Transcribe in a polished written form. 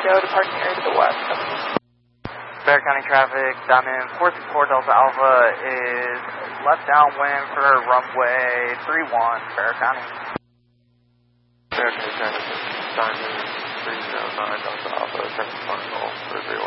show to parking area to the west. Bexar County traffic, Diamond 464 Delta Alpha is left downwind for runway 31, Bexar County. Bexar County traffic, Diamond 309 Delta Alpha, 7 for 31.